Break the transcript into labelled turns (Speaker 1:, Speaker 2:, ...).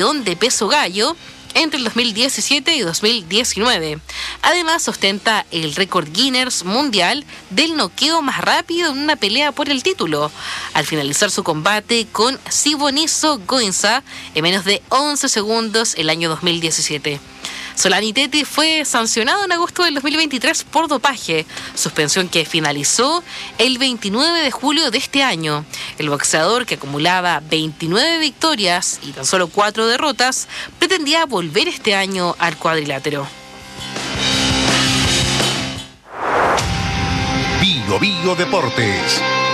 Speaker 1: maratón de peso gallo entre el 2017 y 2019. Además, ostenta el récord Guinness mundial del noqueo más rápido en una pelea por el título, al finalizar su combate con Siboniso Goinza en menos de 11 segundos el año 2017. Solani Tete fue sancionado en agosto del 2023 por dopaje, suspensión que finalizó el 29 de julio de este año. El boxeador, que acumulaba 29 victorias y tan solo 4 derrotas, pretendía volver este año al cuadrilátero.
Speaker 2: Bio Bio Deportes.